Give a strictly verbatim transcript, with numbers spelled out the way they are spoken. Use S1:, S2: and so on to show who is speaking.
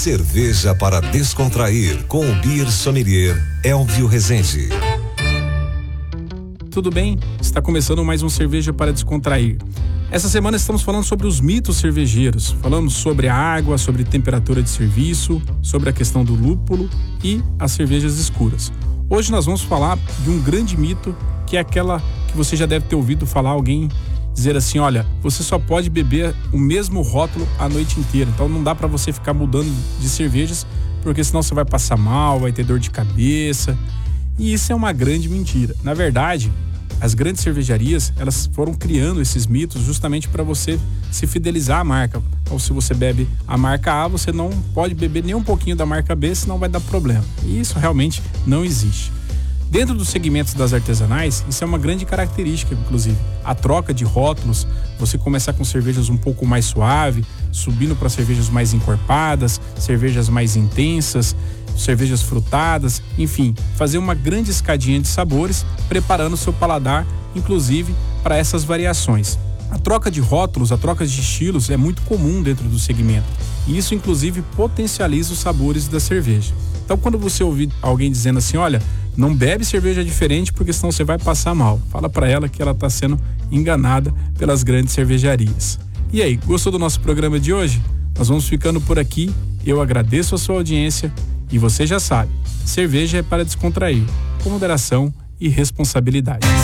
S1: Cerveja para descontrair com o Beer Sommelier Elvio Rezende.
S2: Tudo bem? Está começando mais um Cerveja para Descontrair. Essa semana estamos falando sobre os mitos cervejeiros. Falamos sobre a água, sobre temperatura de serviço, sobre a questão do lúpulo e as cervejas escuras. Hoje nós vamos falar de um grande mito, que é aquela que você já deve ter ouvido falar alguém dizer assim: olha, você só pode beber o mesmo rótulo a noite inteira. Então não dá para você ficar mudando de cervejas, porque senão você vai passar mal, vai ter dor de cabeça. E isso é uma grande mentira. Na verdade, as grandes cervejarias, elas foram criando esses mitos justamente para você se fidelizar à marca. Então, se você bebe a marca A, você não pode beber nem um pouquinho da marca B, senão vai dar problema. E isso realmente não existe. Dentro dos segmentos das artesanais, isso é uma grande característica, inclusive. A troca de rótulos, você começar com cervejas um pouco mais suave, subindo para cervejas mais encorpadas, cervejas mais intensas, cervejas frutadas, enfim, fazer uma grande escadinha de sabores, preparando o seu paladar, inclusive, para essas variações. A troca de rótulos, a troca de estilos é muito comum dentro do segmento. E isso, inclusive, potencializa os sabores da cerveja. Então, quando você ouvir alguém dizendo assim: olha, não bebe cerveja diferente porque senão você vai passar mal, fala para ela que ela está sendo enganada pelas grandes cervejarias. E aí, gostou do nosso programa de hoje? Nós vamos ficando por aqui. Eu agradeço a sua audiência. E você já sabe, cerveja é para descontrair, com moderação e responsabilidade.